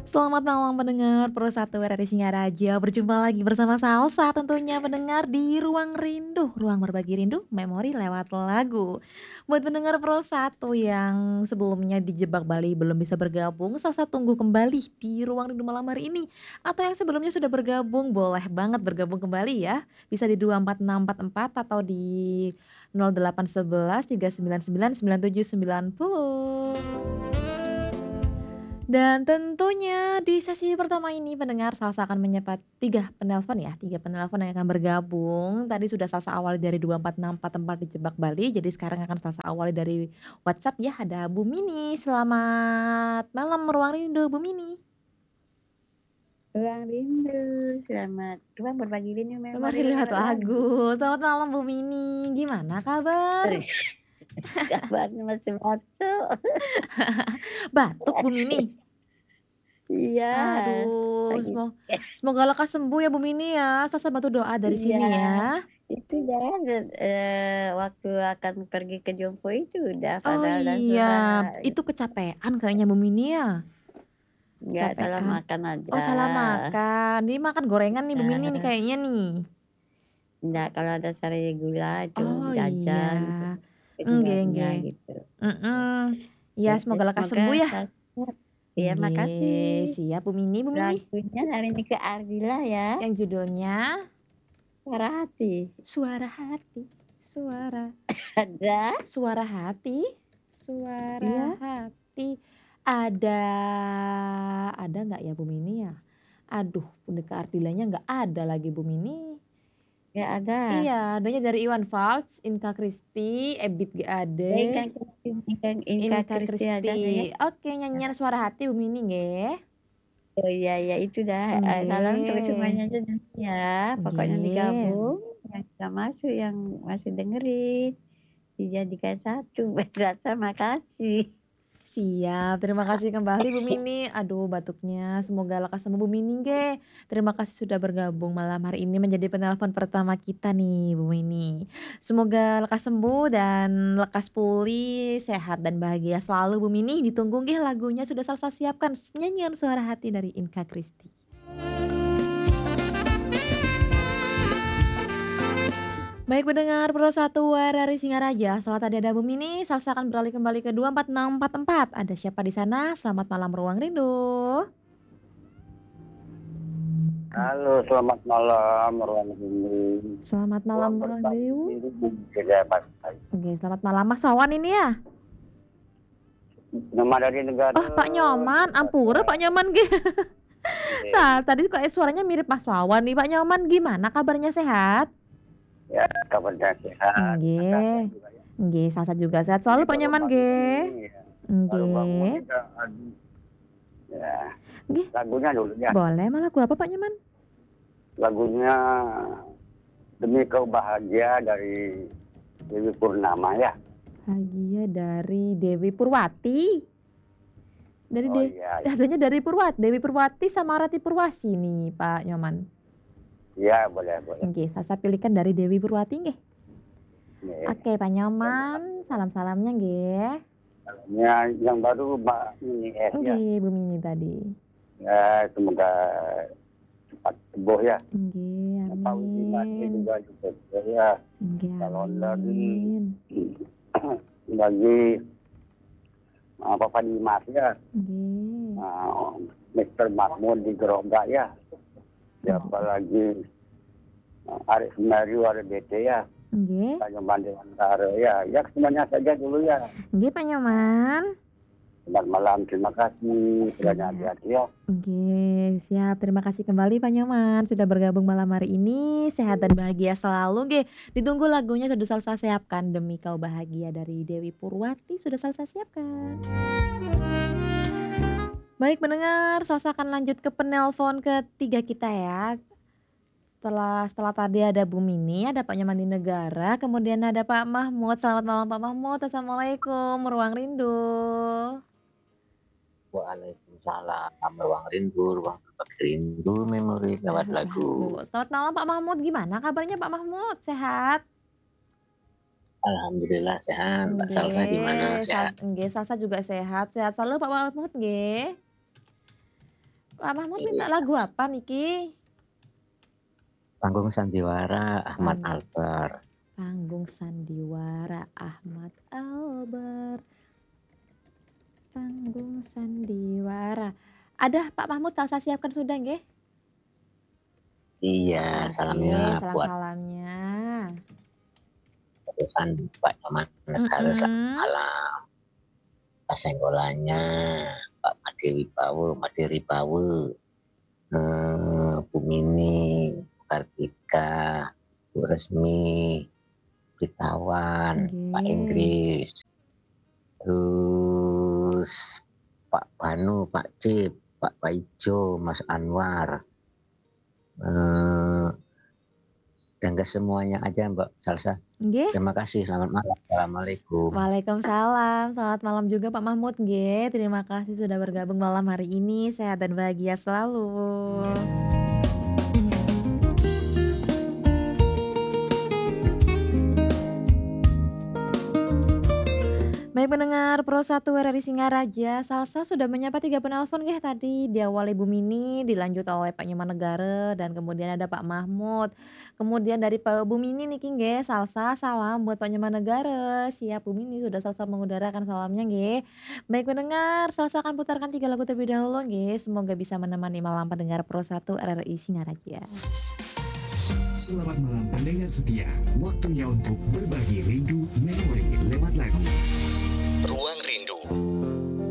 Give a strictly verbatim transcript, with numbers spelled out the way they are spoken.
Selamat malam pendengar Pro satu R R I Singaraja, berjumpa lagi bersama Salsa tentunya pendengar di Ruang Rindu, ruang berbagi rindu, memori lewat lagu. Buat pendengar Pro satu yang sebelumnya di Jebak Bali belum bisa bergabung, Salsa tunggu kembali di Ruang Rindu malam hari ini. Atau yang sebelumnya sudah bergabung, boleh banget bergabung kembali ya. Bisa di dua empat enam empat empat atau di nol delapan satu satu tiga sembilan sembilan sembilan tujuh sembilan nol. Dan tentunya di sesi pertama ini pendengar Salsa akan menyapa tiga penelpon ya, tiga penelpon yang akan bergabung. Tadi sudah Salsa awali dari dua empat enam empat empat di Jebak Bali, jadi sekarang akan Salsa awali dari WhatsApp ya, ada Bu Mini. Selamat malam Ruang Rindu, Bu Mini. Ruang Rindu, selamat ruang berbagi rindu Memori memori lewat lewat lagu. lagu. Selamat malam Bu Mini, gimana kabar? Kabarnya masih batuk. Batuk Bu Mini? Iya, Aduh, lagi semo semoga lekas sembuh ya Bu Mini ya, Salsa bantu doa dari iya, sini ya. itu dah dan, eee, waktu akan pergi ke Jompo itu udah Oh padahal udah iya, selesai. itu kecapean kayaknya Bu Mini ya? Nggak, salah Kecapean. makan aja. Oh salah makan, ini makan gorengan nih Bu Mini nih Nah, kayaknya nih. nggak, kalau ada sari gula itu Oh iya, jajan gitu, enggak penyebabnya enggak, gitu. mhm, iya Ya, semoga lekas semoga sembuh ya. sehat. Iya, Nggih, makasih. siap Bu Mini Bu Mini. Lagunya hari ini ke Ardila ya. Yang judulnya? Suara Hati. Suara hati, suara Ada? suara hati, suara Iya. hati. Ada ada nggak ya Bu Mini ya? Aduh, udah ke Ardilanya nggak ada lagi Bu Mini. Nggak I ada? iya, adanya dari Iwan Fals, Inka Christy, Ebit G Ya Ade, Inka Christy Inka Inka Inka Christy ada kayaknya. Christy. Oke, nyanyian Suara Hati Bu Mini nggih. Oh iya iya itu dah, eee, salam untuk Nggih. semuanya aja nanti ya, pokoknya Nggih. digabung, yang nggak masuk, yang masih dengerin, dijadikan satu buat Salsa, makasih. Siap, terima kasih kembali Bu Mini. Aduh batuknya, semoga lekas sembuh Bu Mini nggih. Terima kasih sudah bergabung malam hari ini menjadi penelpon pertama kita nih Bu Mini. Semoga lekas sembuh dan lekas pulih, sehat dan bahagia selalu Bu Mini. Ditunggu nggih lagunya sudah Salsa siapkan, nyanyian Suara Hati dari Inka Christy. Baik pendengar Pro satu R R I Singaraja, setelah tadi ada Bu Mini, Salsa akan beralih kembali ke dua empat enam empat empat. Ada siapa di sana? Selamat malam Ruang Rindu. Oke. Halo, selamat malam Ruang Rindu. Selamat Ruang malam Ruang berbagi Rindu. rindu juga Pak. Oke, selamat malam Mas Wawan ini ya? Nama dari negara. Oh Pak Nyoman, ampura Pak Nyoman nggih. Sa tadi kok suaranya mirip Mas Wawan nih, Pak Nyoman gimana kabarnya sehat? Ya, kabarnya sehat. Nggih. Nggih, Salsa juga sehat Ini selalu Pak baru Nyoman bangun nggih. ini ya. Baru bangun Nggih. kita aduh. Ya. Nggih. Lagunya dulu ya. Boleh, mau lagu apa Pak Nyoman? Lagunya Demi Kau Bahagia dari Dewi Purnama ya. Bahagia dari Dewi Purwati. Dari Oh De iya, iya. adanya dari Purwat Dewi Purwati sama Rati Purwasi nih Pak Nyoman. Iya, boleh boleh. Nggih, Salsa pilihkan dari Dewi Purwati nggih. Nih. Oke Pak Nyoman, salam-salamnya nggih. Salamnya yang baru Mbak Mini S ya. Nggih, Bu Mini tadi. Ya, semoga cepat sembuh ya. Nggih, Pak Widimasnya amin. juga juga ya. Nggih, Kalau dari amin. bagi uh, Papa Dimas ya, Nggih. uh, Mister Mahmud di Gerobak ya, siapa lagi uh, Arif Sumario R B T ya, Nggih. Pak Nyoman Dewantara ya, ya semuanya saja dulu ya. Nggih Pak Nyoman. Selamat malam, terima kasih, kiranya Siap. hati-hati ya. Nggih, siap. Terima kasih kembali Pak Nyoman sudah bergabung malam hari ini. Sehat dan bahagia selalu nggih. Ditunggu lagunya sudah Salsa siapkan, Demi Kau Bahagia dari Dewi Purwati sudah Salsa siapkan. Baik pendengar, Salsa akan lanjut ke penelpon ketiga kita ya. Setelah setelah tadi ada Bu Mini, ada Pak Nyoman di Negara, kemudian ada Pak Mahmud. Selamat malam Pak Mahmud, Assalamualaikum, Ruang Rindu. Waalaikumsalam, Ruang Rindu, ruang berbagi rindu, memori lewat lagu. Selamat malam Pak Mahmud, gimana kabarnya Pak Mahmud, sehat? Alhamdulillah sehat, Mbak Salsa Nggih, gimana, Sal sehat? nggih, Salsa juga sehat, sehat selalu Pak Mahmud nggih. Pak Mahmud minta Iya. lagu apa niki? Panggung Sandiwara Ahmad Pang Albar. Panggung Sandiwara Ahmad Albar. Panggung Sandiwara. Ada Pak Mahmud Salsa siapkan sudah nggih? Iya, Oke, salamnya buat salam-salamnya. utusan Pak Nyoman Negara selamat Mhm. malam. Pas senggolannya Pak Made Wibowo Made Wibowo, eee, Bu Mini, Kartika, Bu Resmi, Ritawan, Pak Nggih. Inggris. Terus Pak Banu, Pak Cip, Pak Paijo, Mas Anwar. Eee, dan ke semuanya aja Mbak Salsa. Nggih. Terima kasih, selamat malam. Assalamualaikum. Waalaikumsalam, selamat malam juga Pak Mahmud nggih. Terima kasih sudah bergabung malam hari ini, sehat dan bahagia selalu. Baik pendengar Pro satu R R I Singaraja, Salsa sudah menyapa tiga penelpon nggih tadi, diawali Bu Mini, dilanjut oleh Pak Nyoman Negara, dan kemudian ada Pak Mahmud. Kemudian dari pe Bu Mini niki nggih, Salsa salam buat Pak Nyoman Negara. Siap Bu Mini, sudah Salsa mengudarakan salamnya nggih. Baik pendengar, Salsa akan putarkan tiga lagu terlebih dahulu nggih, semoga bisa menemani malam pendengar Pro satu R R I Singaraja. Selamat malam pendengar setia, waktunya untuk berbagi rindu memori lewat lagu.